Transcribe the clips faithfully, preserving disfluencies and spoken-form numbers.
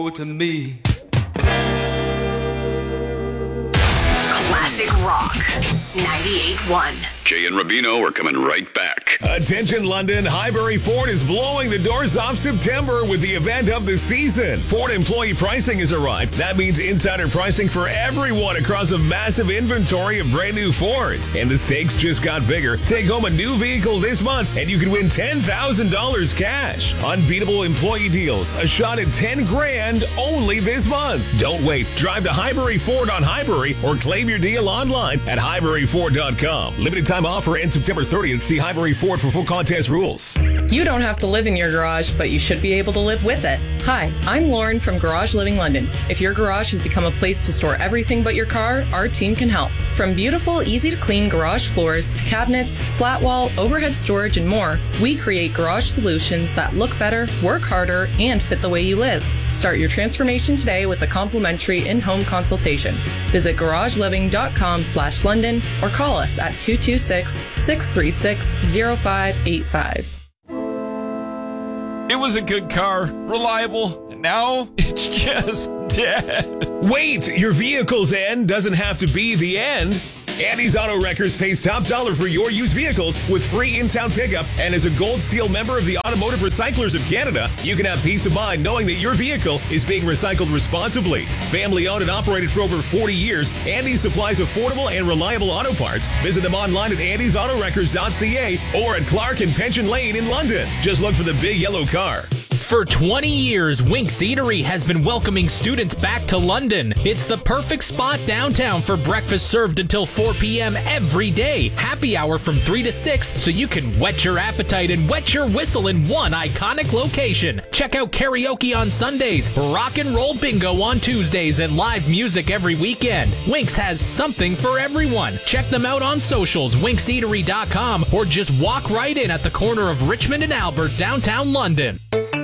to me. Classic Rock ninety-eight point one. Jay and Rubino are coming right back. Attention London, Highbury Ford is blowing the doors off September with the event of the season. Ford employee pricing has arrived. That means insider pricing for everyone across a massive inventory of brand new Fords. And the stakes just got bigger. Take home a new vehicle this month and you can win ten thousand dollars cash. Unbeatable employee deals, a shot at ten grand only this month. Don't wait. Drive to Highbury Ford on Highbury or claim your deal online at highbury ford dot com. Limited time offer ends September thirtieth. See Highbury Ford for full contest rules. You don't have to live in your garage, but you should be able to live with it. Hi, I'm Lauren from Garage Living London. If your garage has become a place to store everything but your car, our team can help. From beautiful, easy-to-clean garage floors to cabinets, slat wall, overhead storage, and more, we create garage solutions that look better, work harder, and fit the way you live. Start your transformation today with a complimentary in-home consultation. Visit garage living dot com slash London or call us at two two six, six three six, zero five eight five. It was a good car, reliable, and now it's just dead. Wait, your vehicle's end doesn't have to be the end. Andy's Auto Wreckers pays top dollar for your used vehicles with free in-town pickup, and as a Gold Seal member of the Automotive Recyclers of Canada, you can have peace of mind knowing that your vehicle is being recycled responsibly. Family owned and operated for over forty years, Andy supplies affordable and reliable auto parts. Visit them online at andys auto wreckers dot c a or at Clark and Pension Lane in London. Just look for the big yellow car. For twenty years, Winks Eatery has been welcoming students back to London. It's the perfect spot downtown for breakfast served until four p.m. every day. Happy hour from three to six, so you can whet your appetite and wet your whistle in one iconic location. Check out karaoke on Sundays, rock and roll bingo on Tuesdays, and live music every weekend. Winks has something for everyone. Check them out on socials, winks eatery dot com, or just walk right in at the corner of Richmond and Albert, downtown London.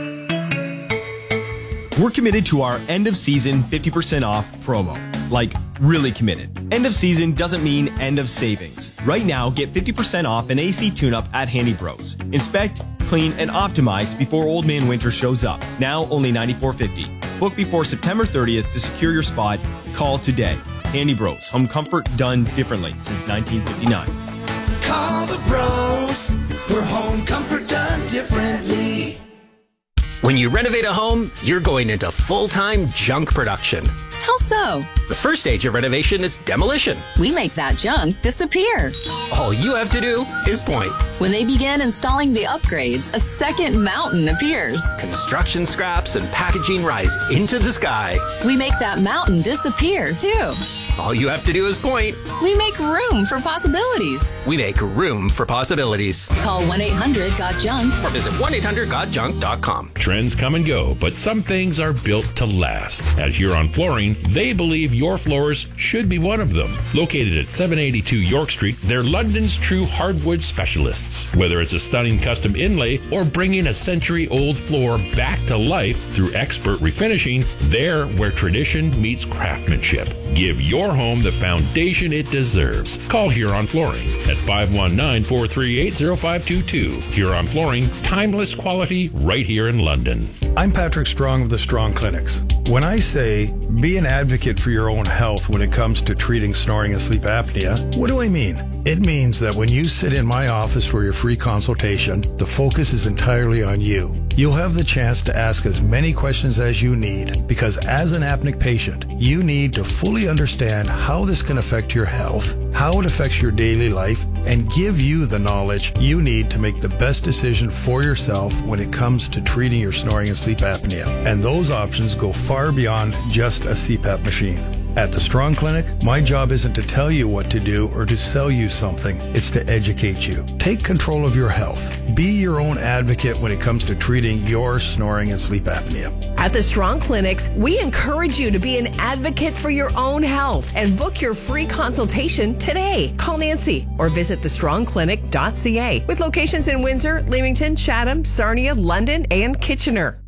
We're committed to our end of season fifty percent off promo. Like, really committed. End of season doesn't mean end of savings. Right now, get fifty percent off an A C tune-up at Handy Bros. Inspect, clean, and optimize before Old Man Winter shows up. Now only ninety-four fifty. Book before September thirtieth to secure your spot. Call today. Handy Bros. Home comfort done differently since nineteen fifty-nine. Call the bros. For home comfort done differently. When you renovate a home, you're going into full-time junk production. How so? The first stage of renovation is demolition. We make that junk disappear. All you have to do is point. When they begin installing the upgrades, a second mountain appears. Construction scraps and packaging rise into the sky. We make that mountain disappear, too. All you have to do is point. We make room for possibilities. We make room for possibilities. Call one eight hundred got junk or visit one eight hundred got junk dot com. Trends come and go, but some things are built to last. At Huron Flooring, they believe your floors should be one of them. Located at seven eighty-two York Street, they're London's true hardwood specialists. Whether it's a stunning custom inlay or bringing a century-old floor back to life through expert refinishing, they're where tradition meets craftsmanship. Give your home the foundation it deserves. Call Huron Flooring at five one nine, four three eight, zero five two two. Huron Flooring, timeless quality right here in London. I'm Patrick Strong of the Strong Clinics. When I say be an advocate for your own health when it comes to treating snoring and sleep apnea, what do I mean? It means that when you sit in my office for your free consultation, the focus is entirely on you. You'll have the chance to ask as many questions as you need, because as an apneic patient, you need to fully understand how this can affect your health, how it affects your daily life, and give you the knowledge you need to make the best decision for yourself when it comes to treating your snoring and sleep apnea. And those options go far beyond just a C PAP machine. At the Strong Clinic, my job isn't to tell you what to do or to sell you something. It's to educate you. Take control of your health. Be your own advocate when it comes to treating your snoring and sleep apnea. At the Strong Clinics, we encourage you to be an advocate for your own health and book your free consultation today. Call Nancy or visit the strong clinic dot c a with locations in Windsor, Leamington, Chatham, Sarnia, London, and Kitchener.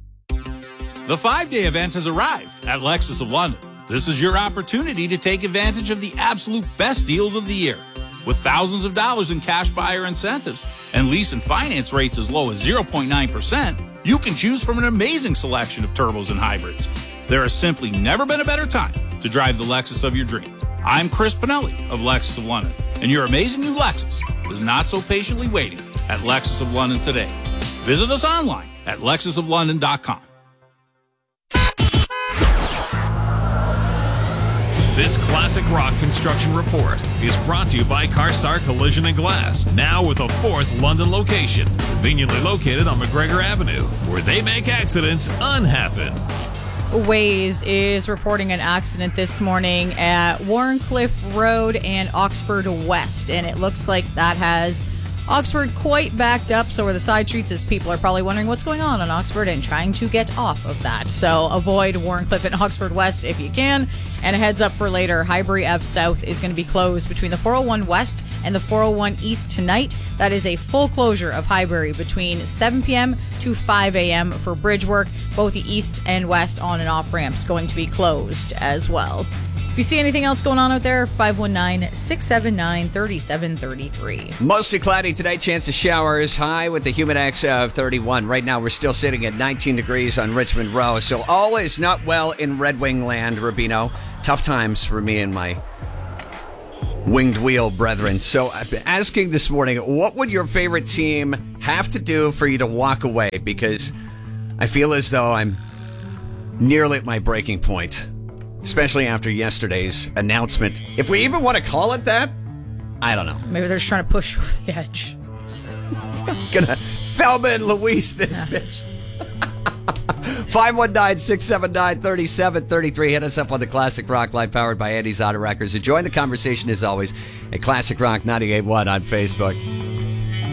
The five-day event has arrived at Lexus of London. This is your opportunity to take advantage of the absolute best deals of the year. With thousands of dollars in cash buyer incentives and lease and finance rates as low as zero point nine percent, you can choose from an amazing selection of turbos and hybrids. There has simply never been a better time to drive the Lexus of your dream. I'm Chris Pinelli of Lexus of London, and your amazing new Lexus is not so patiently waiting at Lexus of London today. Visit us online at lexus of london dot com. This Classic Rock Construction Report is brought to you by CarStar Collision and Glass, now with a fourth London location, conveniently located on McGregor Avenue, where they make accidents unhappen. Waze is reporting an accident this morning at Warncliffe Road and Oxford West, and it looks like that has Oxford quite backed up, so are the side streets, as people are probably wondering what's going on on Oxford and trying to get off of that. So avoid Warncliffe and Oxford West if you can. And a heads up for later, Highbury Ave South is going to be closed between the four oh one West and the four oh one East tonight. That is a full closure of Highbury between seven p.m. to five a.m. for bridge work. Both the east and west on and off ramps going to be closed as well. If you see anything else going on out there, five one nine, six seven nine, three seven three three. Mostly cloudy tonight, chance of showers, high with the humidex of thirty-one. Right now, we're still sitting at nineteen degrees on Richmond Row, so all is not well in Red Wing land, Rubino. Tough times for me and my winged wheel brethren. So I've been asking this morning, what would your favorite team have to do for you to walk away? Because I feel as though I'm nearly at my breaking point. Especially after yesterday's announcement. If we even want to call it that, I don't know. Maybe they're just trying to push you over the edge. Gonna Thelma and Louise this yeah. bitch. five one nine, six seven nine, three seven three three. Hit us up on the Classic Rock Line powered by Eddie's Auto Records. And join the conversation as always at Classic Rock ninety-eight point one on Facebook.